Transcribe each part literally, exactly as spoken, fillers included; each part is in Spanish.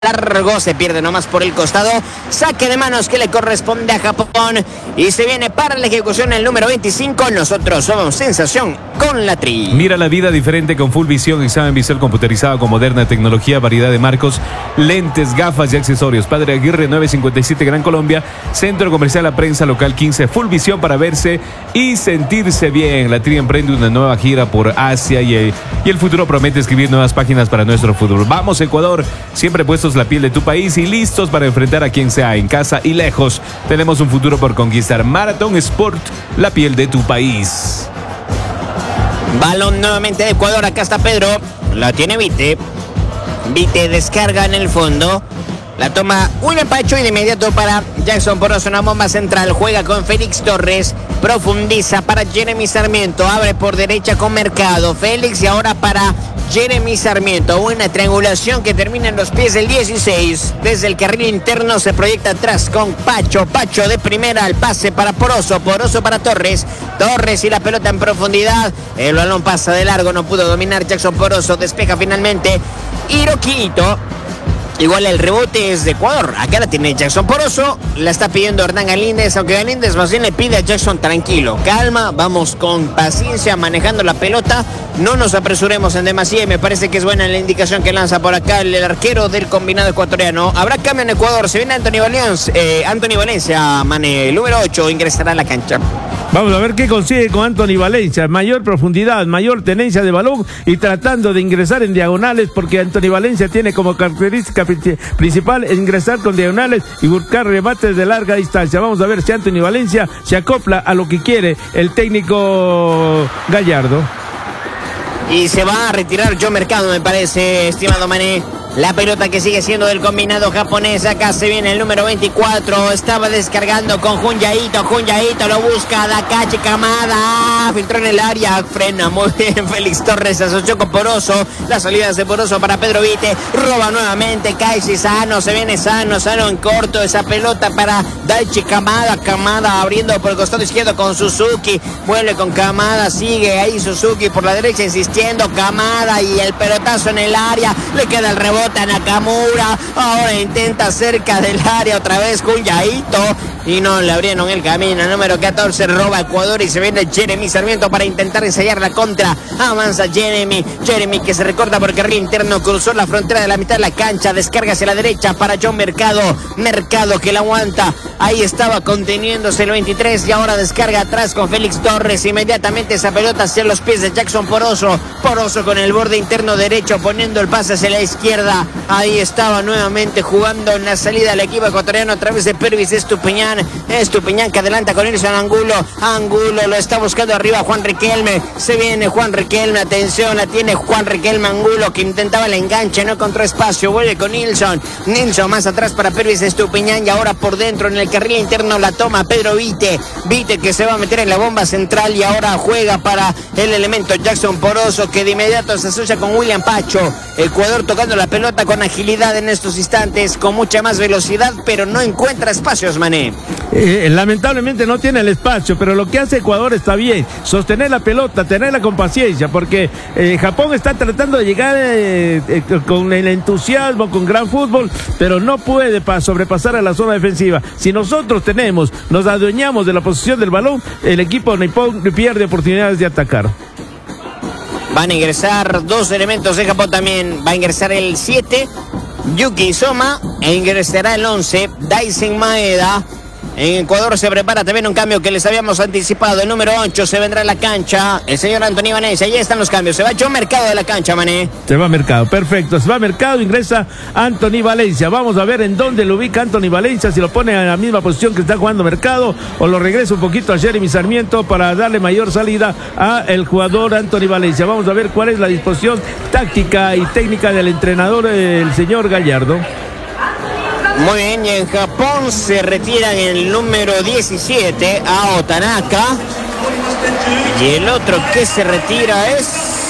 largo, se pierde nomás por el costado, saque de manos que le corresponde a Japón y se viene para la ejecución el número veinticinco. Nosotros somos sensación con la tri. Mira la vida diferente con Full Visión, examen visual computarizado con moderna tecnología, variedad de marcos, lentes, gafas y accesorios. Padre Aguirre nueve cincuenta y siete Gran Colombia, Centro Comercial La Prensa Local quince. Full Visión para verse y sentirse bien. La tri emprende una nueva gira por Asia y el, y el futuro promete escribir nuevas páginas para nuestro fútbol. Vamos Ecuador, siempre puestos la piel de tu país y listos para enfrentar a quien sea, en casa y lejos. Tenemos un futuro por conquistar. Maratón Sport, la piel de tu país. Balón nuevamente de Ecuador, acá está Pedro, la tiene Vite. Vite descarga en el fondo. La toma William Pacho y de inmediato para Jackson Poroso, una bomba central. Juega con Félix Torres. Profundiza para Jeremy Sarmiento. Abre por derecha con Mercado. Félix y ahora para Jeremy Sarmiento. Buena triangulación que termina en los pies del dieciséis. Desde el carril interno se proyecta atrás con Pacho. Pacho de primera al pase para Poroso. Poroso para Torres. Torres y la pelota en profundidad. El balón pasa de largo. No pudo dominar Jackson Poroso. Despeja finalmente Hiroquito. Igual el rebote es de Ecuador. Acá la tiene Jackson Poroso. La está pidiendo Hernán Galíndez. Aunque Galíndez más bien le pide a Jackson tranquilo. Calma, vamos con paciencia manejando la pelota. No nos apresuremos en demasía. Y me parece que es buena la indicación que lanza por acá el, el arquero del combinado ecuatoriano. Habrá cambio en Ecuador. Se viene Anthony Valencia. Eh, Anthony Valencia, Mane, el número ocho, ingresará a la cancha. Vamos a ver qué consigue con Anthony Valencia. Mayor profundidad, mayor tenencia de balón y tratando de ingresar en diagonales, porque Anthony Valencia tiene como característica principal ingresar con diagonales y buscar rebates de larga distancia. Vamos a ver si Anthony Valencia se acopla a lo que quiere el técnico Gallardo. Y se va a retirar Joe Mercado, me parece, estimado Mané. La pelota que sigue siendo del combinado japonés. Acá se viene el número veinticuatro. Estaba descargando con Junyaito. Junyaito lo busca. Dakachi Kamada. Filtró en el área. Frena muy bien. Félix Torres se asoció con Poroso. La salida de Poroso para Pedro Vite. Roba nuevamente. Kaisi Sano. Se viene Sano. Sano en corto. Esa pelota para Daichi Kamada. Kamada abriendo por el costado izquierdo con Suzuki. Vuelve con Kamada. Sigue ahí Suzuki por la derecha insistiendo. Kamada y el pelotazo en el área. Le queda el rebote a Nakamura. Ahora intenta cerca del área otra vez Junyaito y no le abrieron el camino. Número catorce roba Ecuador y se viene Jeremy Sarmiento para intentar ensayar la contra. Avanza Jeremy. Jeremy que se recorta por carril interno. Cruzó la frontera de la mitad de la cancha. Descarga hacia la derecha para John Mercado. Mercado que la aguanta. Ahí estaba conteniéndose el veintitrés y ahora descarga atrás con Félix Torres. Inmediatamente esa pelota hacia los pies de Jackson Poroso. Poroso con el borde interno derecho poniendo el pase hacia la izquierda. Ahí estaba nuevamente jugando en la salida del equipo ecuatoriano a través de Pervis Estupiñán. Estupiñán que adelanta con Nilson Angulo. Angulo lo está buscando arriba Juan Riquelme. Se viene Juan Riquelme. Atención, la tiene Juan Riquelme. Angulo que intentaba el enganche, no encontró espacio. Vuelve con Nilson. Nilson más atrás para Pervis Estupiñán y ahora por dentro en el carril interno la toma Pedro Vite. Vite que se va a meter en la bomba central y ahora juega para el elemento Jackson Poroso que de inmediato se asocia con William Pacho. Ecuador tocando la pelota con agilidad en estos instantes, con mucha más velocidad, pero no encuentra espacios, Mané. Eh, lamentablemente no tiene el espacio, pero lo que hace Ecuador está bien. Sostener la pelota, tenerla con paciencia, porque eh, Japón está tratando de llegar eh, eh, con el entusiasmo, con gran fútbol, pero no puede pa- sobrepasar a la zona defensiva. Si nosotros tenemos, nos adueñamos de la posición del balón, el equipo nipón pierde oportunidades de atacar. Van a ingresar dos elementos de Japón también. Va a ingresar el siete, Yuki Soma, e ingresará el once, Daisen Maeda. En Ecuador se prepara también un cambio que les habíamos anticipado. El número ocho se vendrá a la cancha. El señor Anthony Valencia. Allí están los cambios. Se va John Mercado de la cancha, Mané. Se va Mercado, perfecto. Se va Mercado, ingresa Anthony Valencia. Vamos a ver en dónde lo ubica Anthony Valencia. Si lo pone en la misma posición que está jugando Mercado o lo regresa un poquito a Jeremy Sarmiento para darle mayor salida a el jugador Anthony Valencia. Vamos a ver cuál es la disposición táctica y técnica del entrenador, el señor Gallardo. Muy bien, y en Japón se retiran el número diecisiete, Ao Tanaka. Y el otro que se retira es...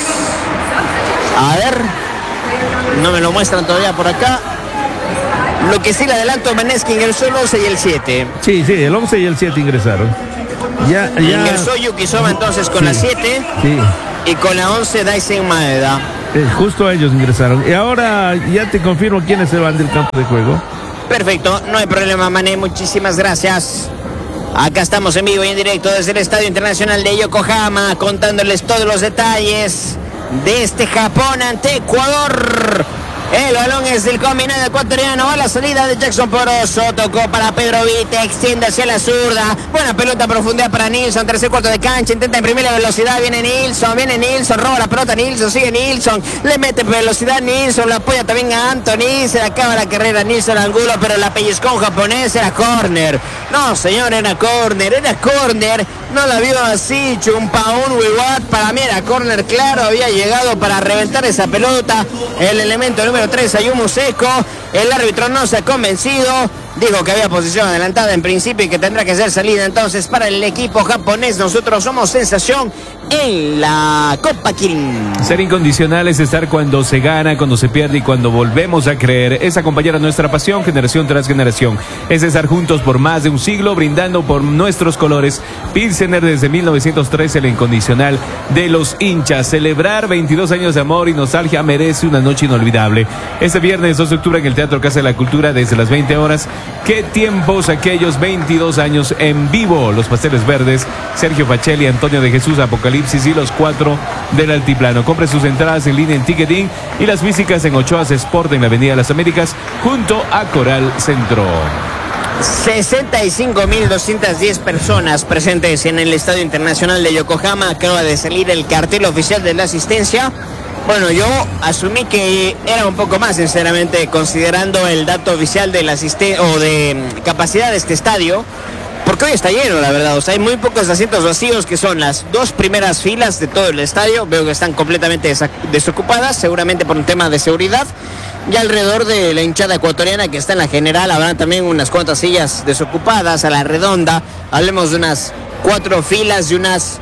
A ver, no me lo muestran todavía por acá. Lo que sí le adelanto, Manes, que ingresó el once y el siete. Sí, sí, el once y el siete ingresaron. Ya, ya... Ingresó Yuki Soma entonces con sí, la siete. Sí. Y con la once Daisen Maeda. Eh, justo ellos ingresaron. Y ahora ya te confirmo quiénes se van del campo de juego. Perfecto, no hay problema, Mané, muchísimas gracias. Acá estamos en vivo y en directo desde el Estadio Internacional de Yokohama, contándoles todos los detalles de este Japón ante Ecuador. El balón es del combinado ecuatoriano. A la salida de Jackson Poroso. Tocó para Pedro Vite. Extiende hacia la zurda. Buena pelota a profundidad para Nilsson. Tercer cuarto de cancha. Intenta imprimir la velocidad. Viene Nilsson. Viene Nilsson. Roba la pelota Nilsson. Sigue Nilsson. Le mete velocidad Nilsson. La apoya también a Anthony. Se le acaba la carrera Nilsson Angulo. Pero la pellizcó un japonés. Era córner. No, señor. Era córner. Era córner. No la vio así. Chumpaún Wiwat. Para mí era córner claro. Había llegado para reventar esa pelota. El elemento número tres, Ayumu Seco. El árbitro no se ha convencido. Dijo que había posición adelantada en principio y que tendrá que ser salida entonces para el equipo japonés. Nosotros somos sensación en la Copa Kirin. Ser incondicional es estar cuando se gana, cuando se pierde y cuando volvemos a creer. Es acompañar a nuestra pasión generación tras generación. Es estar juntos por más de un siglo brindando por nuestros colores. Pilsener desde mil novecientos trece, el incondicional de los hinchas. Celebrar veintidós años de amor y nostalgia merece una noche inolvidable. Este viernes dos de octubre en el Teatro Casa de la Cultura desde las veinte horas. Qué tiempos aquellos, veintidós años en vivo. Los Pasteles Verdes, Sergio Pacelli, Antonio de Jesús, Apocalipsis y los cuatro del Altiplano. Compre sus entradas en línea en Ticketing y las físicas en Ochoas Sport en la Avenida de las Américas junto a Coral Centro. sesenta y cinco mil doscientas diez personas presentes en el Estadio Internacional de Yokohama. Acaba de salir el cartel oficial de la asistencia. Bueno, yo asumí que era un poco más, sinceramente, considerando el dato oficial de la asisten- o de capacidad de este estadio, porque hoy está lleno, la verdad. O sea, hay muy pocos asientos vacíos, que son las dos primeras filas de todo el estadio. Veo que están completamente desa- desocupadas, seguramente por un tema de seguridad. Y alrededor de la hinchada ecuatoriana que está en la general, habrá también unas cuantas sillas desocupadas a la redonda. Hablemos de unas cuatro filas y unas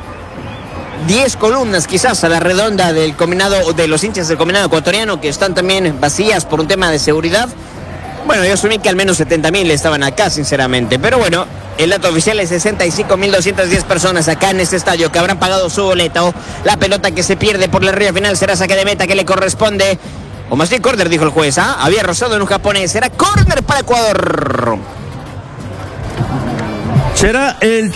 diez columnas quizás a la redonda del combinado, de los hinchas del combinado ecuatoriano, que están también vacías por un tema de seguridad. Bueno, yo asumí que al menos setenta mil estaban acá, sinceramente. Pero bueno, el dato oficial es sesenta y cinco mil doscientas diez personas acá en este estadio que habrán pagado su boleto. La pelota que se pierde por la raya final será saque de meta que le corresponde. O más bien córner, dijo el juez. ¿ah? Había rozado en un japonés. Será córner para Ecuador. Será el...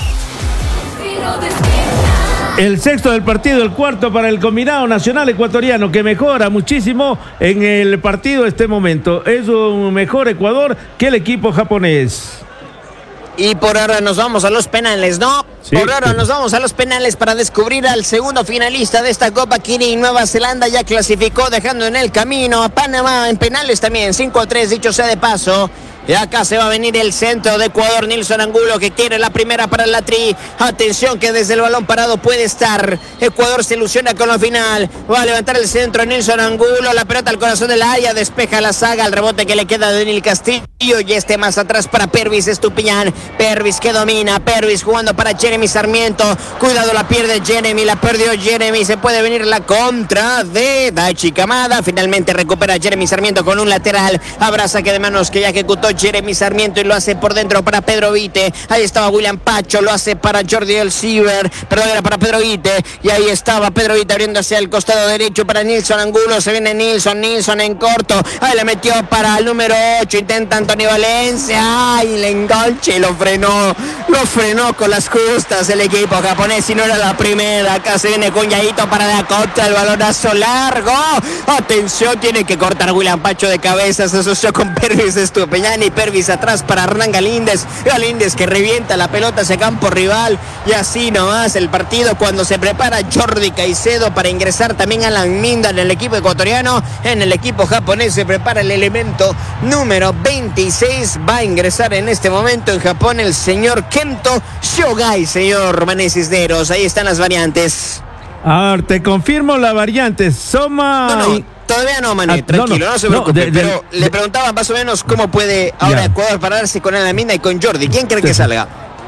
El sexto del partido, el cuarto para el combinado nacional ecuatoriano, que mejora muchísimo en el partido este momento. Es un mejor Ecuador que el equipo japonés. Y por ahora nos vamos a los penales, ¿no? Sí. Por ahora nos vamos a los penales para descubrir al segundo finalista de esta Copa Kirin. Nueva Zelanda ya clasificó, dejando en el camino a Panamá en penales también. cinco a tres, dicho sea de paso. Y acá se va a venir el centro de Ecuador, Nilsson Angulo, que quiere la primera para la tri. Atención que desde el balón parado puede estar. Ecuador se ilusiona con la final. Va a levantar el centro Nilsson Angulo. La pelota al corazón del área. Despeja la saga. El rebote que le queda a Daniel Castillo. Y este más atrás para Pervis Estupiñán. Pervis que domina. Pervis jugando para Jeremy Sarmiento. Cuidado, la pierde Jeremy. La perdió Jeremy. Se puede venir la contra de Daichi Kamada. Finalmente recupera Jeremy Sarmiento con un lateral. Habrá saque de manos que ya ejecutó Jeremy Sarmiento y lo hace por dentro para Pedro Vite. Ahí estaba William Pacho, lo hace para Jordi El Ciber, perdón, era para Pedro Vite. Y ahí estaba Pedro Vite abriendo hacia el costado derecho para Nilsson Angulo. Se viene Nilsson, Nilsson en corto. Ahí le metió para el número ocho. Intenta Antonio Valencia. Ay, le enganche, lo frenó. Lo frenó con las justas el equipo japonés. Y no era la primera. Acá se viene con Yaito para la contra. El balonazo largo. Atención, tiene que cortar William Pacho de cabeza. Se asoció con Pervis Estupiñán. Y Pervis atrás para Hernán Galíndez. Galíndez que revienta la pelota hacia campo rival. Y así nomás el partido cuando se prepara Jordi Caicedo para ingresar también a la Minda en el equipo ecuatoriano. En el equipo japonés se prepara el elemento número veintiséis. Va a ingresar en este momento en Japón el señor Kento Shogai, señor Mané Cisneros. Ahí están las variantes. A ver, te confirmo la variante. Soma... No, no. Todavía no, Mané, Ah, tranquilo, no, no, no, se no, preocupe. de- de- pero de- le preguntaba más o menos cómo puede ahora Ya. Ecuador pararse con Alamina y con Jordi. ¿Quién cree Te- que salga?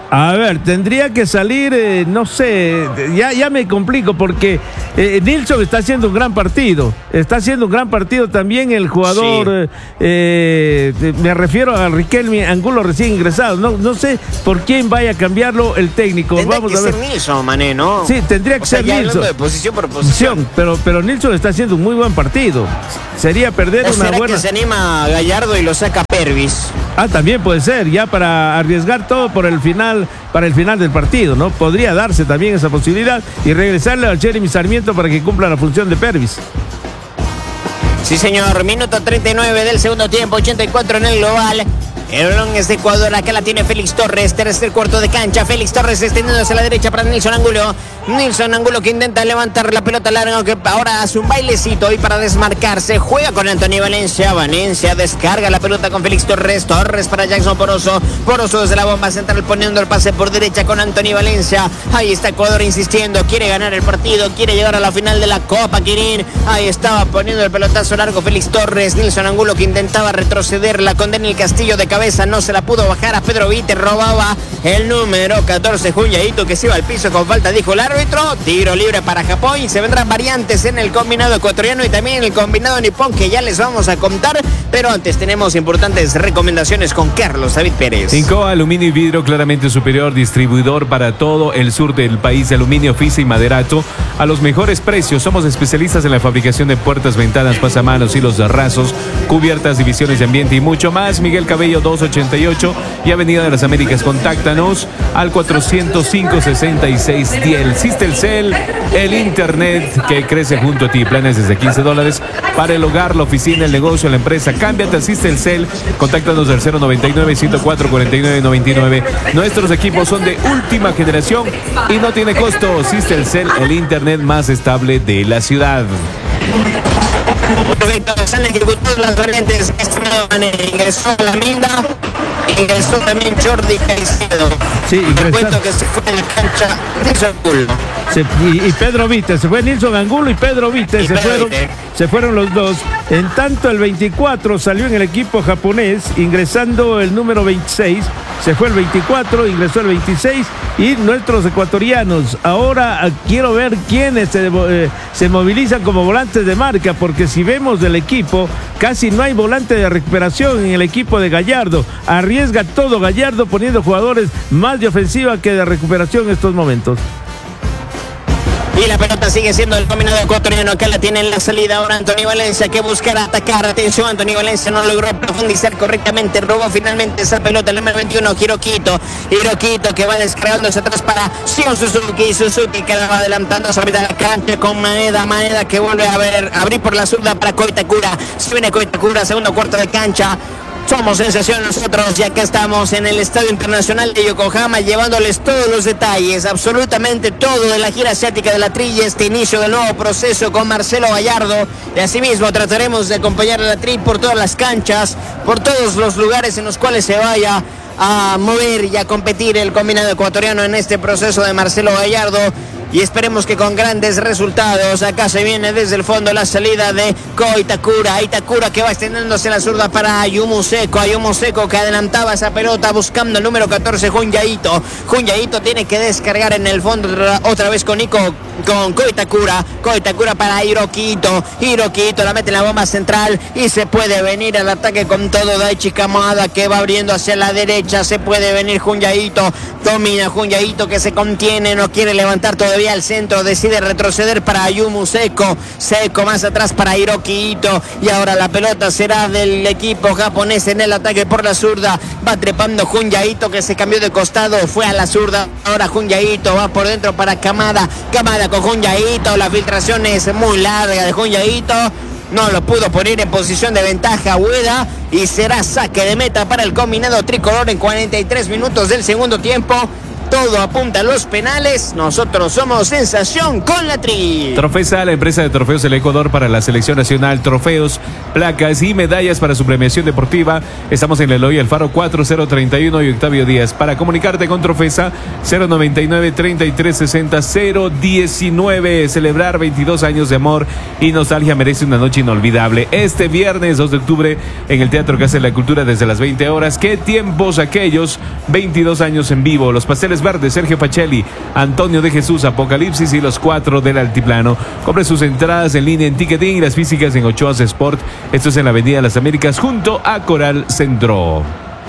A ver, tendría que salir, eh, no sé, ya, ya me complico porque eh, Nilsson está haciendo un gran partido, está haciendo un gran partido también el jugador, sí. eh, eh, me refiero a Riquelme Angulo recién ingresado, no, no sé por quién vaya a cambiarlo el técnico. Tendría Vamos que a ver. ser Nilsson, Mané, ¿no? Sí, tendría que o sea, ser ya Nilsson. de posición por posición. Pero, pero Nilsson está haciendo un muy buen partido, sería perder ¿O una será buena... que se anima a Gallardo y lo saca Pervis? Ah, también puede ser, ya para arriesgar todo por el final, para el final del partido, ¿no? Podría darse también esa posibilidad y regresarle al Jeremy Sarmiento para que cumpla la función de Pervis. Sí, señor. Minuto treinta y nueve del segundo tiempo, ochenta y cuatro en el global. El balón es de Ecuador, acá la tiene Félix Torres, tercer cuarto de cancha. Félix Torres extendiendo hacia la derecha para Nilsson Angulo. Nilsson Angulo que intenta levantar la pelota larga, que ahora hace un bailecito y para desmarcarse juega con Anthony Valencia. Valencia descarga la pelota con Félix Torres. Torres para Jackson Poroso. Poroso desde la bomba central poniendo el pase por derecha con Anthony Valencia. Ahí está Ecuador insistiendo, quiere ganar el partido, quiere llegar a la final de la Copa Quirín. Ahí estaba poniendo el pelotazo largo Félix Torres. Nilsson Angulo que intentaba retrocederla con Daniel Castillo de cabeza, no se la pudo bajar a Pedro Vite, robaba el número catorce, Junyaito, que se iba al piso con falta, dijo el árbitro. Tiro libre para Japón y se vendrán variantes en el combinado ecuatoriano y también en el combinado nipón, que ya les vamos a contar, pero antes tenemos importantes recomendaciones con Carlos David Pérez. Incoa Aluminio y Vidrio, claramente superior, distribuidor para todo el sur del país de aluminio, fisa y maderato a los mejores precios. Somos especialistas en la fabricación de puertas, ventanas, pasamanos, hilos de rasos, cubiertas, divisiones de ambiente y mucho más. Miguel Cabello doscientos ochenta y ocho y Avenida de las Américas. Contáctanos al cuatrocientos cinco, sesenta y seis diez. Sistelcel, el internet que crece junto a ti. Planes desde quince dólares para el hogar, la oficina, el negocio, la empresa. Cámbiate a Sistelcel. Contáctanos al cero noventa y nueve, ciento cuatro, cuarenta y nueve noventa y nueve. Nuestros equipos son de última generación y no tiene costo. Sistelcel, el internet más estable de la ciudad. Perfecto, se han ejecutado las variantes. Ingresó a la Minda, ingresó también Jordi Caicedo. Sí, te cuento que se fue en la cancha Nilsson Angulo. Se, y, y Pedro Vite, se fue Nilsson Angulo y Pedro Vite, y se, Pedro fueron, Vite. se fueron los dos. En tanto, el veinticuatro salió en el equipo japonés, ingresando el número veintiséis. Se fue el veinticuatro, ingresó el veintiséis y nuestros ecuatorianos. Ahora quiero ver quiénes se, eh, se movilizan como volantes de marca, porque si vemos del equipo, casi no hay volante de recuperación en el equipo de Gallardo. Arriesga todo Gallardo poniendo jugadores más de ofensiva que de recuperación en estos momentos. Y la pelota sigue siendo el combinado ecuatoriano. Acá la tiene en la salida ahora Anthony Valencia, que buscará atacar. Atención, Anthony Valencia no logró profundizar correctamente. Robó finalmente esa pelota el número veintiuno, Hiroquito. Hiroquito que va descargándose atrás para Sion Suzuki. Suzuki que va adelantando a mitad de la cancha con Maeda. Maeda que vuelve a ver, abrir por la zurda para Koitakura. Se viene Koitakura, segundo cuarto de cancha. Somos sensación nosotros, ya que estamos en el Estadio Internacional de Yokohama, llevándoles todos los detalles, absolutamente todo de la gira asiática de la Tri, este inicio del nuevo proceso con Marcelo Gallardo. Y asimismo trataremos de acompañar a la Tri por todas las canchas, por todos los lugares en los cuales se vaya a mover y a competir el combinado ecuatoriano en este proceso de Marcelo Gallardo. Y esperemos que con grandes resultados. Acá se viene desde el fondo la salida de Koitakura. Itakura que va extendiéndose la zurda para Ayumu Seco. Ayumu Seco que adelantaba esa pelota buscando el número catorce, Junyaito. Junyaito tiene que descargar en el fondo otra vez con Nico, con Koitakura. Koitakura para Hiroquito. Hiroquito la mete en la bomba central y se puede venir al ataque con todo Daichi Kamada, que va abriendo hacia la derecha. Se puede venir Junyaito. Domina Junyaito que se contiene, no quiere levantar todo al centro, decide retroceder para Ayumu Seco. Seco más atrás para Hiroquito. Y ahora la pelota será del equipo japonés en el ataque por la zurda. Va trepando Junyaito que se cambió de costado, fue a la zurda. Ahora Junyaito va por dentro para Kamada. Kamada con Junyaito. La filtración es muy larga de Junyaito. No lo pudo poner en posición de ventaja Ueda y será saque de meta para el combinado tricolor en cuarenta y tres minutos del segundo tiempo. todo apunta a los penales. Nosotros somos sensación con la Tri. Trofesa, la empresa de trofeos del Ecuador para la selección nacional, trofeos, placas y medallas para su premiación deportiva. Estamos en Eloy Alfaro cuatro cero tres uno y Octavio Díaz. Para comunicarte con Trofesa, cero noventa y nueve, treinta y tres sesenta, cero diecinueve. Celebrar veintidós años de amor y nostalgia merece una noche inolvidable. Este viernes dos de octubre en el Teatro Casa de la Cultura desde las veinte horas. ¿Qué tiempos aquellos? veintidós años en vivo. Los Pasteles Verdes, Sergio Pacelli, Antonio de Jesús, Apocalipsis y los cuatro del Altiplano. Compre sus entradas en línea en Ticketing y las físicas en Ochoas Sport. Esto es en la Avenida de las Américas junto a Coral Centro.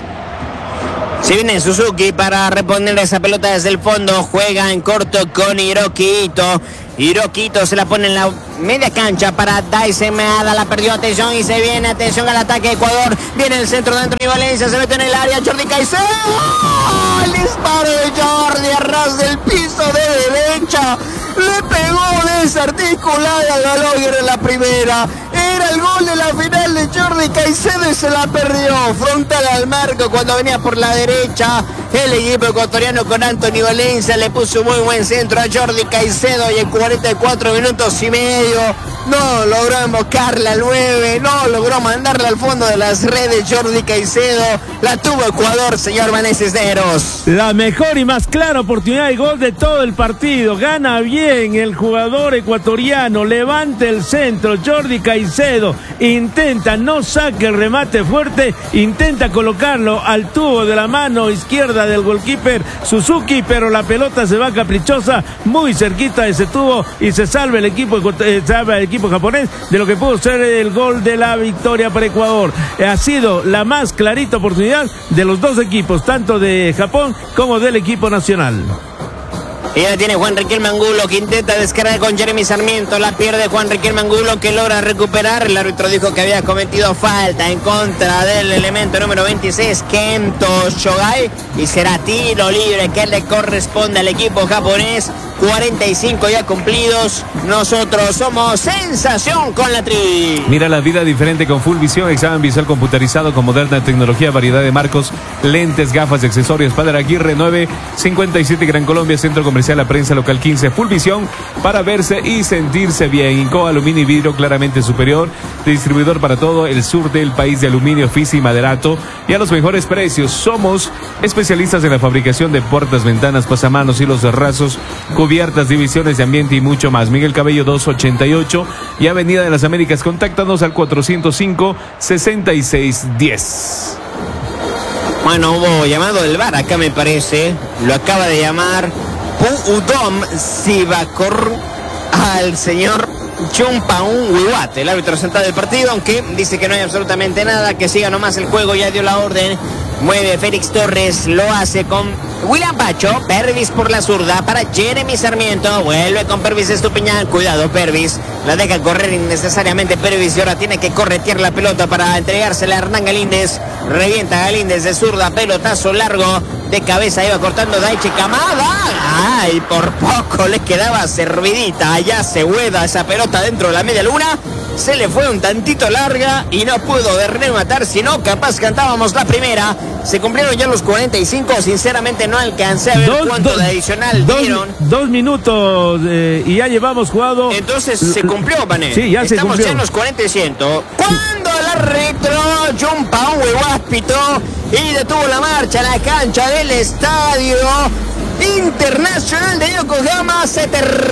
Si viene Suzuki para responder esa pelota desde el fondo, juega en corto con Hiroquito. Hiroquito se la pone en la media cancha para Dyson Meada, la perdió, atención y se viene, atención al ataque de Ecuador, viene el centro de Anthony Valencia, se mete en el área, Jordi Caicedo, ¡oh! El disparo de Jordi a ras del piso de derecha, le pegó desarticulada a Gallagher en la primera, era el gol de la final de Jordi Caicedo y se la perdió, frontal al marco cuando venía por la derecha, el equipo ecuatoriano con Anthony Valencia le puso muy buen centro a Jordi Caicedo y en cuarenta y cuatro minutos y medio no logró embocarla al nueve, no logró mandarla al fondo de las redes Jordi Caicedo, la tuvo Ecuador, señor Mané Cisneros. La mejor y más clara oportunidad de gol de todo el partido, gana bien el jugador ecuatoriano, levanta el centro, Jordi Caicedo intenta, no saca el remate fuerte, intenta colocarlo al tubo de la mano izquierda del goalkeeper Suzuki, pero la pelota se va caprichosa, muy cerquita de ese tubo y se salva el equipo, eh, salva el equipo japonés de lo que pudo ser el gol de la victoria para Ecuador. Ha sido la más clarita oportunidad de los dos equipos, tanto de Japón como del equipo nacional. Y ya tiene Juan Riquelme Angulo que intenta descargar con Jeremy Sarmiento, la pierde Juan Riquelme Angulo que logra recuperar, el árbitro dijo que había cometido falta en contra del elemento número veintiséis, Kento Shogai, y será tiro libre que le corresponde al equipo japonés. Cuarenta y cinco ya cumplidos, nosotros somos sensación con la Tri. Mira la vida diferente con Full Visión, examen visual computarizado con moderna tecnología, variedad de marcos, lentes, gafas y accesorios. Padre Aguirre nueve cincuenta y siete Gran Colombia, Centro Comercial La Prensa Local quince. Full Visión para verse y sentirse bien. Inco aluminio y vidrio claramente superior, distribuidor para todo el sur del país de aluminio, fisi y maderato y a los mejores precios. Somos especialistas en la fabricación de puertas, ventanas, pasamanos, hilos de rasos, cubiertas, divisiones de ambiente y mucho más. Miguel Cabello doscientos ochenta y ocho y Avenida de las Américas. Contáctanos al cuatrocientos cinco, sesenta y seis diez. Bueno, hubo llamado del V A R acá me parece, lo acaba de llamar Udom Sivakor al señor Chumpaun Wiwate, el árbitro central del partido, aunque dice que no hay absolutamente nada, que siga nomás el juego, ya dio la orden. Mueve Félix Torres, lo hace con William Pacho, Pervis por la zurda para Jeremy Sarmiento, vuelve con Pervis Estupiñán, cuidado Pervis, la deja correr innecesariamente Pervis y ahora tiene que corretear la pelota para entregársela a Hernán Galíndez, revienta Galíndez de zurda, pelotazo largo, de cabeza iba cortando Daichi Kamada, ay, por poco le quedaba servidita, allá se hueda esa pelota dentro de la media luna, se le fue un tantito larga y no pudo de rematar, sino capaz cantábamos la primera. Se cumplieron ya los cuarenta y cinco, sinceramente no alcancé a ver dos, cuánto dos, de adicional dos, dieron. Dos minutos eh, y ya llevamos jugado. Entonces se cumplió, Vané. Sí, ya Estamos se cumplió. ya en los cuarenta y cinco. Cuando el árbitro John Paul Huaspito y detuvo la marcha en la cancha del Estadio Internacional de Yokohama, se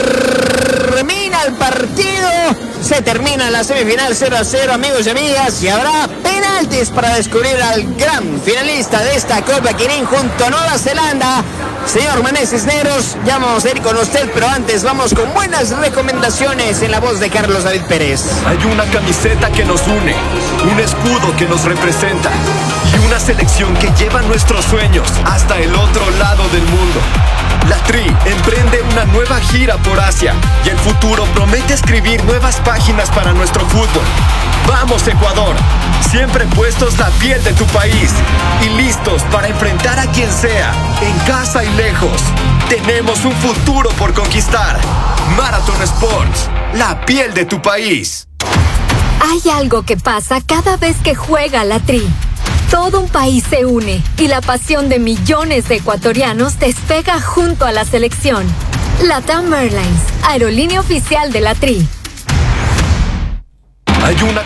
termina el partido. Se termina la semifinal cero a cero, amigos y amigas, y habrá penaltis para descubrir al gran finalista de esta Copa Kirin junto a Nueva Zelanda. Señor Mané Cisneros, ya vamos a ir con usted, pero antes vamos con buenas recomendaciones en la voz de Carlos David Pérez. Hay una camiseta que nos une, un escudo que nos representa y una selección que lleva nuestros sueños hasta el otro lado del mundo. La Tri emprende una nueva gira por Asia y el futuro promete escribir nuevas páginas para nuestro fútbol. ¡Vamos, Ecuador! Siempre puestos la piel de tu país y listos para enfrentar a quien sea, en casa y lejos. Tenemos un futuro por conquistar. Marathon Sports, la piel de tu país. Hay algo que pasa cada vez que juega la Tri. Todo un país se une y la pasión de millones de ecuatorianos despega junto a la selección. LATAM Airlines, aerolínea oficial de la Tri. Hay una...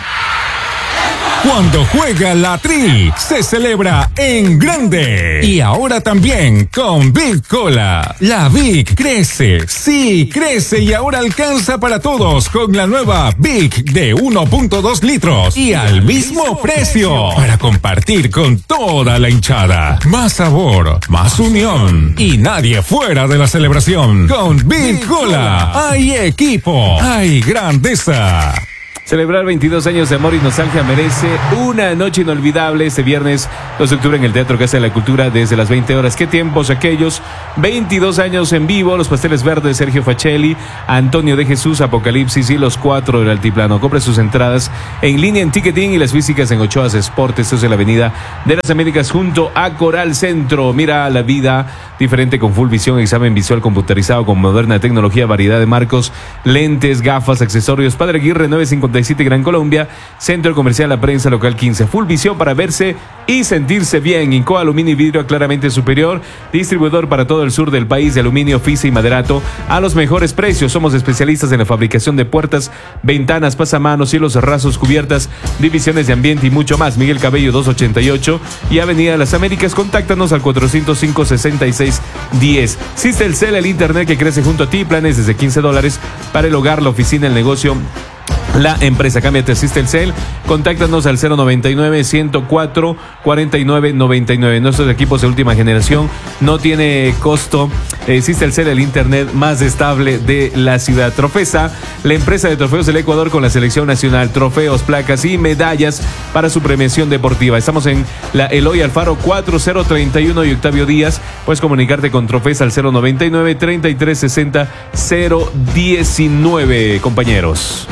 Cuando juega la Tri, se celebra en grande. Y ahora también con Big Cola. La Big crece, sí, crece y ahora alcanza para todos con la nueva Big de uno punto dos litros y al mismo precio. Para compartir con toda la hinchada. Más sabor, más unión y nadie fuera de la celebración. Con Big Cola hay equipo, hay grandeza. Celebrar veintidós años de amor y nostalgia merece una noche inolvidable este viernes dos de octubre en el Teatro Casa de la Cultura desde las veinte horas. ¿Qué tiempos aquellos? veintidós años en vivo, los Pasteles Verdes, Sergio Facelli, Antonio de Jesús, Apocalipsis y los cuatro del Altiplano. Compre sus entradas en línea en Ticketing y las físicas en Ochoas Sport. Esto es en la Avenida de las Américas junto a Coral Centro. Mira la vida diferente con Full Visión, examen visual computarizado con moderna tecnología, variedad de marcos, lentes, gafas, accesorios. Padre Aguirre nueve cincuenta y siete Gran Colombia, Centro Comercial La Prensa Local quince. Full Visión para verse y sentirse bien. Incoa Aluminio y Vidrio claramente superior, distribuidor para todo el sur del país de aluminio, fisa y maderato a los mejores precios. Somos especialistas en la fabricación de puertas, ventanas, pasamanos, cielos rasos, cubiertas, divisiones de ambiente y mucho más. Miguel Cabello doscientos ochenta y ocho y Avenida de las Américas. Contáctanos al cuatrocientos cinco, sesenta y seis diez. Sistelcel, el internet que crece junto a ti. Planes desde quince dólares para el hogar, la oficina, el negocio, la empresa. Cámbiate a Sistelcel. Contáctanos al cero noventa y nueve, ciento cuatro, cuarenta y nueve noventa y nueve. Nuestros equipos de última generación, no tiene costo. Eh, Sistelcel, el internet más estable de la ciudad. Trofesa, la empresa de trofeos del Ecuador con la selección nacional. Trofeos, placas y medallas para su premiación deportiva. Estamos en la Eloy Alfaro cuatro cero treinta y uno y Octavio Díaz. Puedes comunicarte con Trofesa al cero noventa y nueve, treinta y tres sesenta, cero diecinueve, compañeros.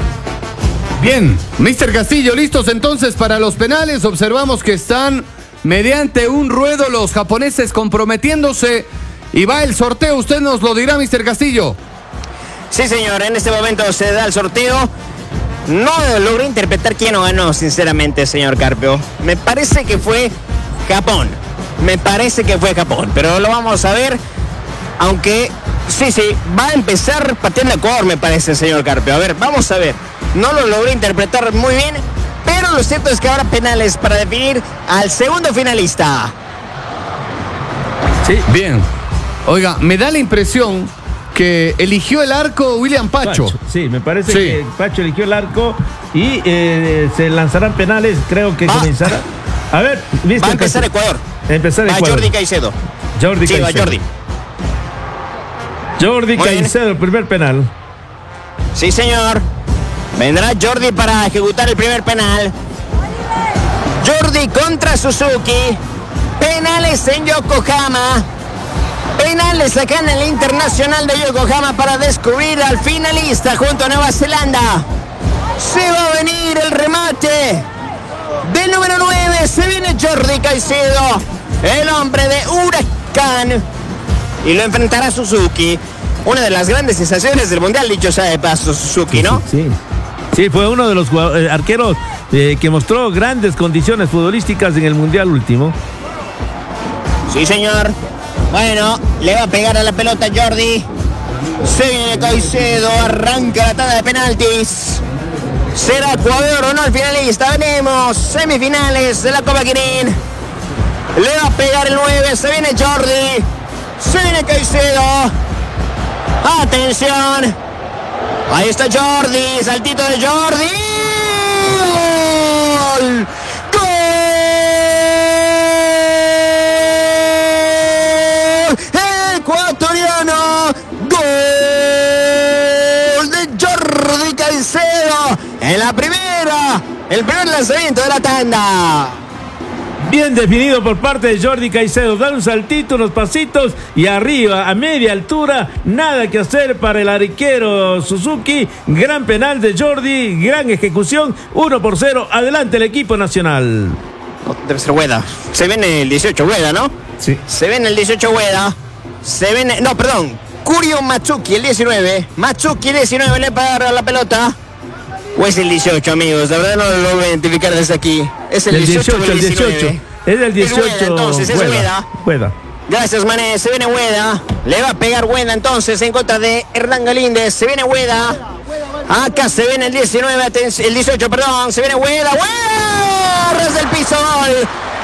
Bien, mister Castillo, listos entonces para los penales. Observamos que están mediante un ruedo los japoneses comprometiéndose y va el sorteo. Usted nos lo dirá, mister Castillo. Sí, señor, en este momento se da el sorteo. No logré interpretar quién no ganó, sinceramente, señor Carpio. Me parece que fue Japón. Me parece que fue Japón, pero lo vamos a ver. Aunque, sí, sí, va a empezar pateando Ecuador, me parece, señor Carpio. A ver, vamos a ver. No lo logré interpretar muy bien, pero lo cierto es que ahora penales para definir al segundo finalista. Sí, bien. Oiga, me da la impresión que eligió el arco William Pacho. Pacho. Sí, me parece sí. que Pacho eligió el arco y eh, se lanzarán penales, creo que ah. comenzará. A ver, ¿viste? Va a empezar Ecuador. Empezar va Ecuador. Jordi Caicedo. Jordi sí, Caicedo. va Jordi. Jordi Muy Caicedo, bien. El primer penal. Sí, señor. Vendrá Jordi para ejecutar el primer penal. Jordi contra Suzuki. Penales en Yokohama. Penales acá en el Internacional de Yokohama para descubrir al finalista junto a Nueva Zelanda. Se va a venir el remate del número nueve. Se viene Jordi Caicedo, el hombre de Huracán. Y lo enfrentará Suzuki. Una de las grandes sensaciones del Mundial, dicho sea de paso, Suzuki, ¿no? Sí, sí. Sí, fue uno de los eh, arqueros eh, que mostró grandes condiciones futbolísticas en el Mundial último. Sí, señor. Bueno, le va a pegar a la pelota Jordi. Se viene Caicedo, arranca la tanda de penaltis. ¿Será Ecuador o no el finalista? Venimos, semifinales de la Copa Quirín. Le va a pegar el nueve, se viene Jordi. Se viene Caicedo. Atención. Ahí está Jordi, saltito de Jordi. ¡Gol! ¡Gol! Ecuatoriano. Gol de Jordi Caicedo en la primera, el primer lanzamiento de la tanda. Bien definido por parte de Jordi Caicedo. Da un saltito, unos pasitos y arriba, a media altura. Nada que hacer para el arquero Suzuki. Gran penal de Jordi, gran ejecución. uno por cero. Adelante el equipo nacional. Oh, debe ser Hueda. Se viene el dieciocho Hueda, ¿no? Sí. Se viene el dieciocho Hueda. Se viene. No, perdón. Kurio Matsuki, el diecinueve. Matsuki, el diecinueve, le para la pelota. ¿O es el dieciocho, amigos? La verdad no lo voy a identificar desde aquí. Es el, el dieciocho, dieciocho, el el dieciocho. Es del dieciocho. Es Hueda, entonces, es Hueda. Hueda. Gracias, Mané. Se viene Hueda. Le va a pegar Hueda entonces en contra de Hernán Galíndez. Se viene Hueda. Acá se viene el diecinueve, el dieciocho, perdón. Se viene Hueda. ¡Hueda! Ras del piso. Gol.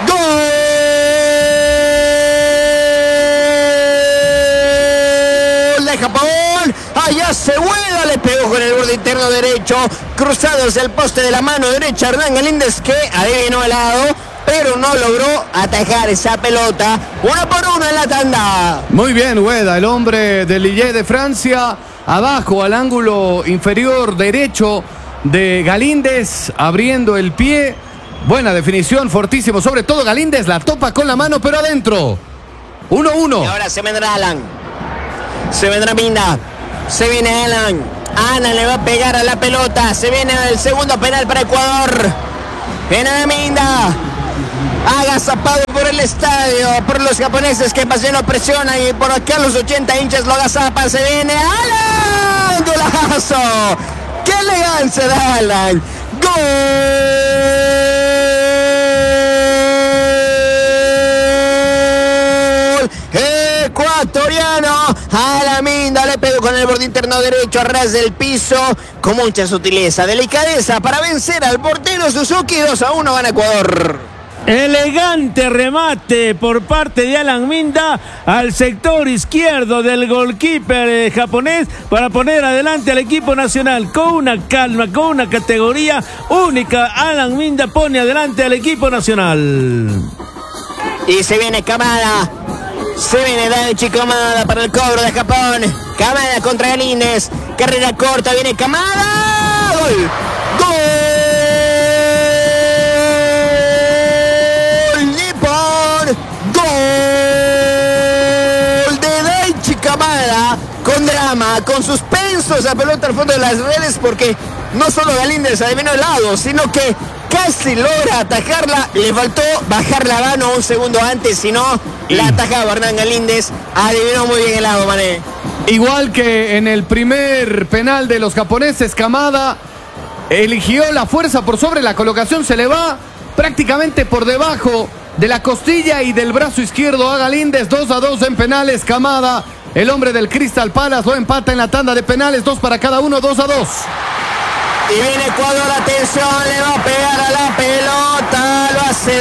Gol de Japón. Allá se Hueda. Le pegó con el borde interno derecho. Cruzado hacia el poste de la mano derecha. Hernán Galíndez que adivinó el lado, pero no logró atajar esa pelota. Uno por uno en la tanda. Muy bien, Hueda, el hombre del Lille de Francia. Abajo, al ángulo inferior derecho de Galíndez, abriendo el pie. Buena definición, fortísimo. Sobre todo Galíndez la topa con la mano, pero adentro. uno uno. Y ahora se vendrá Alan. Se vendrá Minda. Se viene Alan. Alan le va a pegar a la pelota. Se viene el segundo penal para Ecuador. Viene Minda. Agazapado por el estadio, por los japoneses que pasión lo presionan, y por acá los ochenta hinchas lo agazapan. Se viene Alan, golazo, qué elegancia de Alan, gol ecuatoriano. Alan Minda le pegó con el borde interno derecho a ras del piso, con mucha sutileza, delicadeza para vencer al portero Suzuki. Dos a uno gana Ecuador. Elegante remate por parte de Alan Minda al sector izquierdo del goalkeeper eh, japonés para poner adelante al equipo nacional con una calma, con una categoría única. Alan Minda pone adelante al equipo nacional. Y se viene Kamada. Se viene Daichi Kamada para el cobro de Japón. Kamada contra Galíndez. Carrera corta, viene Kamada. ¡Gol! ¡Gol! Gol de Daichi Kamada, con drama, con suspenso, esa pelota al fondo de las redes, porque no solo Galíndez adivinó el lado, sino que casi logra atajarla. Le faltó bajar la mano un segundo antes, si no, la atajaba Hernán Galíndez. Adivinó muy bien el lado, Mané. Igual que en el primer penal de los japoneses, Kamada eligió la fuerza por sobre la colocación, se le va prácticamente por debajo de la costilla y del brazo izquierdo a Galíndez. Dos a dos en penales. Kamada, el hombre del Crystal Palace, lo empata en la tanda de penales. Dos para cada uno, dos a dos. Y viene Ecuador, atención, le va a pegar a la pelota. Lo hace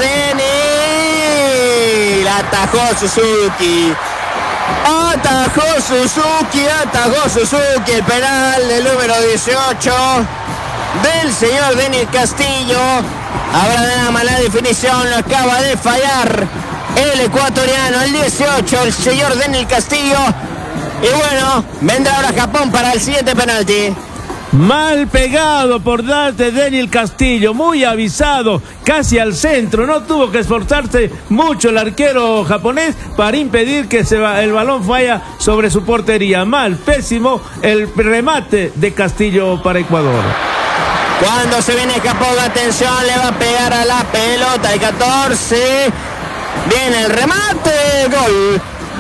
Denis. La atajó Suzuki. Atajó Suzuki, atajó Suzuki. El penal del número dieciocho del señor Denis Castillo. Habrá una mala definición, lo acaba de fallar el ecuatoriano, el dieciocho, el señor Denis Castillo. Y bueno, vendrá ahora Japón para el siguiente penalti. Mal pegado por Dante Denis Castillo, muy avisado, casi al centro. No tuvo que esforzarse mucho el arquero japonés para impedir que se va, el balón vaya sobre su portería. Mal, pésimo el remate de Castillo para Ecuador. Cuando se viene Japón, atención, le va a pegar a la pelota el catorce. Viene el remate, gol,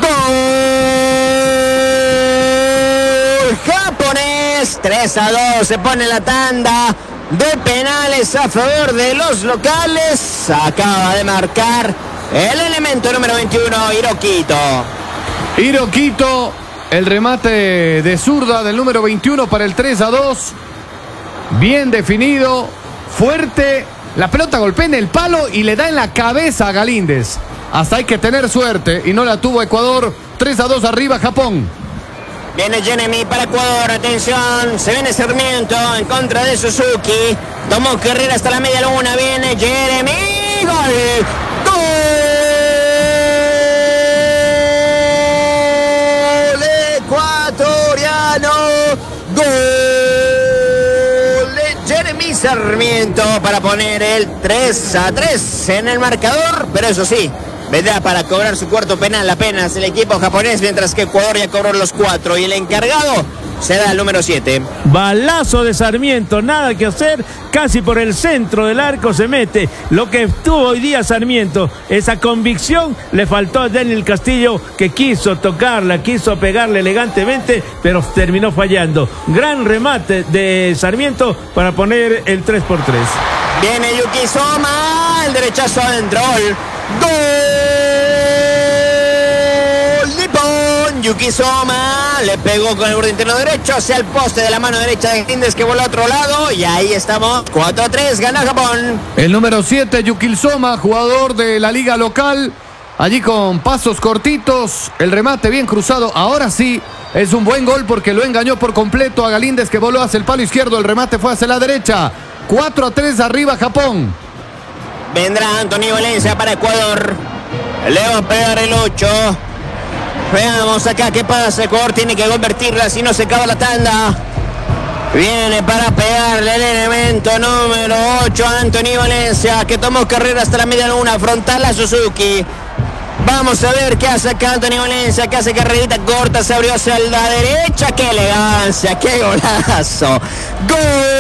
gol japonés. tres a dos, se pone la tanda de penales a favor de los locales. Acaba de marcar el elemento número veintiuno, Hiroquito. Hiroquito, el remate de zurda del número veintiuno para el tres a dos. Bien definido, fuerte. La pelota golpea en el palo y le da en la cabeza a Galíndez. Hasta hay que tener suerte y no la tuvo Ecuador. tres a dos arriba Japón. Viene Jeremy para Ecuador, atención, se viene Sarmiento en contra de Suzuki. Tomó carrera hasta la media luna, viene Jeremy. Gol, gol ecuatoriano. Gol de Jeremy Sarmiento para poner el tres a tres en el marcador. Pero eso sí, vendrá para cobrar su cuarto penal apenas el equipo japonés, mientras que Ecuador ya cobró los cuatro y el encargado será el número siete. Balazo de Sarmiento, nada que hacer, casi por el centro del arco se mete. Lo que tuvo hoy día Sarmiento, esa convicción, le faltó a Denis Castillo, que quiso tocarla, quiso pegarle elegantemente, pero terminó fallando. Gran remate de Sarmiento para poner el tres por tres. Viene Yuki Soma, el derechazo adentro. ¡Gol! Nippon. Yuki Soma le pegó con el borde interno derecho hacia el poste de la mano derecha de Galíndez, que voló a otro lado. Y ahí estamos. cuatro a tres, gana Japón. El número siete, Yuki Soma, jugador de la liga local. Allí con pasos cortitos, el remate bien cruzado. Ahora sí, es un buen gol porque lo engañó por completo a Galíndez, que voló hacia el palo izquierdo. El remate fue hacia la derecha. cuatro a tres arriba Japón. Vendrá Anthony Valencia para Ecuador. Le va a pegar el ocho. Veamos acá qué pasa. Ecuador tiene que convertirla, si no se acaba la tanda. Viene para pegarle el elemento número ocho, Anthony Valencia, que tomó carrera hasta la media luna, frontal a Suzuki. Vamos a ver qué hace acá Anthony Valencia, que hace carrerita corta, se abrió hacia la derecha. ¡Qué elegancia! ¡Qué golazo! ¡Gol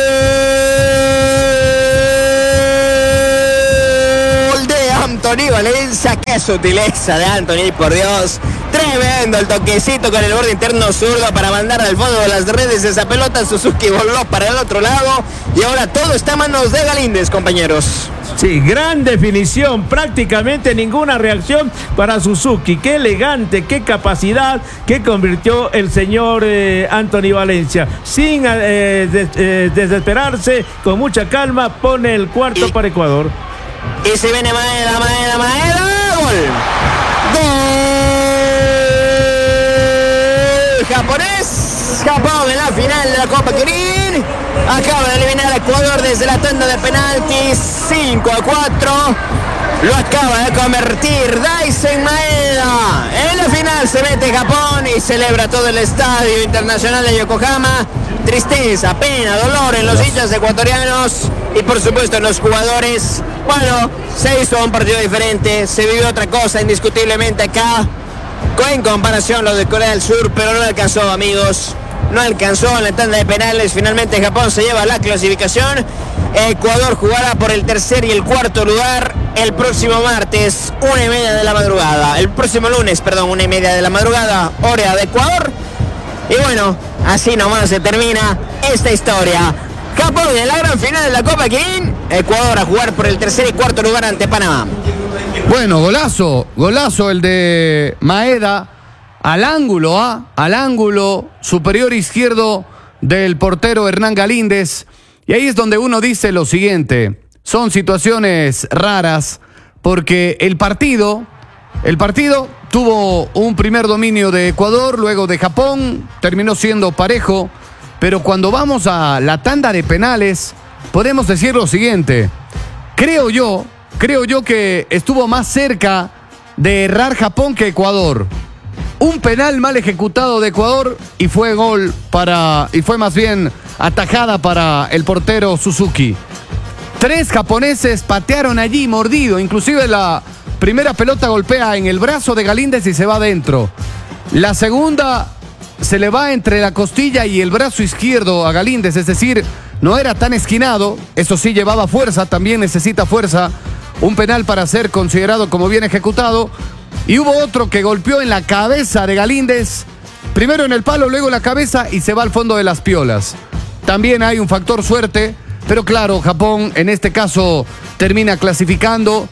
de Anthony Valencia! ¡Qué sutileza de Anthony, por Dios! Tremendo el toquecito con el borde interno zurdo para mandar al fondo de las redes esa pelota. Suzuki voló para el otro lado y ahora todo está en manos de Galíndez, compañeros. Sí, gran definición, prácticamente ninguna reacción para Suzuki. Qué elegante, qué capacidad que convirtió el señor eh, Anthony Valencia. Sin eh, des, eh, desesperarse, con mucha calma, pone el cuarto y, para Ecuador. Y se viene Maeda, Maeda, Maeda, gol. Gol japonés. Japón en la final de la Copa Kirin. Acaba de eliminar a Ecuador desde la tanda de penaltis. cinco a cuatro. Lo acaba de convertir Daisen Maeda. En la final se mete Japón y celebra todo el Estadio Internacional de Yokohama. Tristeza, pena, dolor en los hinchas ecuatorianos y por supuesto en los jugadores. Bueno, se hizo un partido diferente, se vivió otra cosa indiscutiblemente acá. En comparación lo de Corea del Sur, pero no alcanzó, amigos. No alcanzó en la tanda de penales. Finalmente Japón se lleva la clasificación. Ecuador jugará por el tercer y el cuarto lugar el próximo martes, una y media de la madrugada. El próximo lunes, perdón, una y media de la madrugada, hora de Ecuador. Y bueno, así nomás se termina esta historia. Japón en la gran final de la Copa Kirin. Ecuador a jugar por el tercer y cuarto lugar ante Panamá. Bueno, golazo, golazo el de Maeda. Al ángulo, ¿ah? Al ángulo superior izquierdo del portero Hernán Galíndez. Y ahí es donde uno dice lo siguiente. Son situaciones raras porque el partido, el partido tuvo un primer dominio de Ecuador, luego de Japón, terminó siendo parejo. Pero cuando vamos a la tanda de penales, podemos decir lo siguiente. Creo yo, creo yo que estuvo más cerca de errar Japón que Ecuador. Un penal mal ejecutado de Ecuador y fue gol para, y fue más bien atajada para el portero Suzuki. Tres japoneses patearon allí mordido, inclusive la primera pelota golpea en el brazo de Galíndez y se va adentro. La segunda se le va entre la costilla y el brazo izquierdo a Galíndez, es decir, no era tan esquinado, eso sí llevaba fuerza, también necesita fuerza. Un penal para ser considerado como bien ejecutado. Y hubo otro que golpeó en la cabeza de Galíndez, primero en el palo, luego en la cabeza y se va al fondo de las piolas. También hay un factor suerte, pero claro, Japón en este caso termina clasificando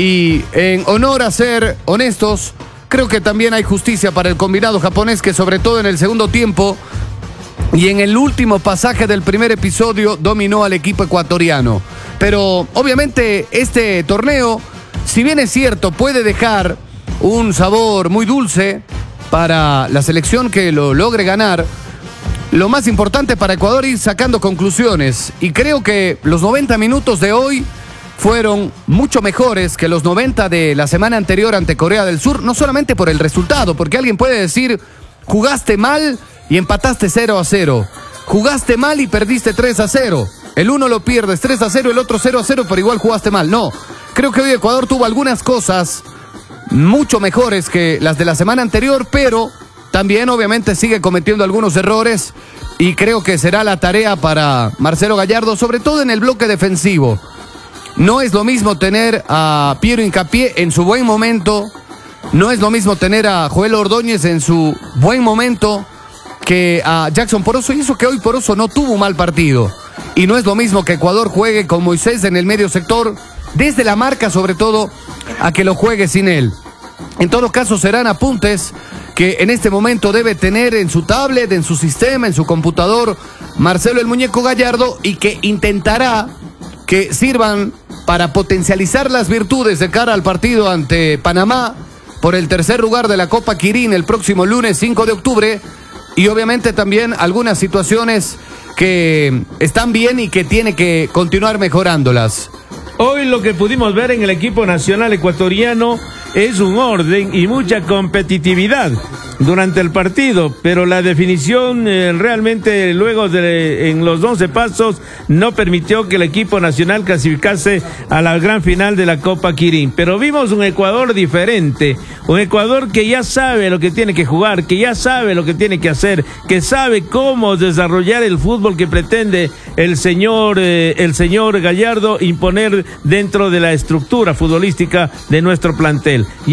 y en honor a ser honestos, creo que también hay justicia para el combinado japonés que sobre todo en el segundo tiempo y en el último pasaje del primer episodio dominó al equipo ecuatoriano. Pero obviamente este torneo, si bien es cierto, puede dejar un sabor muy dulce para la selección que lo logre ganar. Lo más importante para Ecuador es ir sacando conclusiones. Y creo que los noventa minutos de hoy fueron mucho mejores que los noventa de la semana anterior ante Corea del Sur. No solamente por el resultado, porque alguien puede decir, jugaste mal y empataste cero a cero. Jugaste mal y perdiste tres a cero. El uno lo pierdes tres a cero, el otro cero a cero, pero igual jugaste mal. No, creo que hoy Ecuador tuvo algunas cosas mucho mejores que las de la semana anterior, pero también obviamente sigue cometiendo algunos errores y creo que será la tarea para Marcelo Gallardo, sobre todo en el bloque defensivo. No es lo mismo tener a Piero Hincapié en su buen momento, no es lo mismo tener a Joel Ordóñez en su buen momento que a Jackson Poroso, y eso que hoy Poroso no tuvo un mal partido. Y no es lo mismo que Ecuador juegue con Moisés en el medio sector desde la marca sobre todo, a que lo juegue sin él. En todo caso serán apuntes que en este momento debe tener en su tablet, en su sistema, en su computador, Marcelo el Muñeco Gallardo, y que intentará que sirvan para potencializar las virtudes de cara al partido ante Panamá por el tercer lugar de la Copa Quirín el próximo lunes cinco de octubre, y obviamente también algunas situaciones que están bien y que tiene que continuar mejorándolas. Hoy lo que pudimos ver en el equipo nacional ecuatoriano es un orden y mucha competitividad durante el partido, pero la definición eh, realmente luego de en los once pasos no permitió que el equipo nacional clasificase a la gran final de la Copa Quirín. Pero vimos un Ecuador diferente, un Ecuador que ya sabe lo que tiene que jugar, que ya sabe lo que tiene que hacer, que sabe cómo desarrollar el fútbol que pretende el señor eh, el señor Gallardo imponer dentro de la estructura futbolística de nuestro plantel.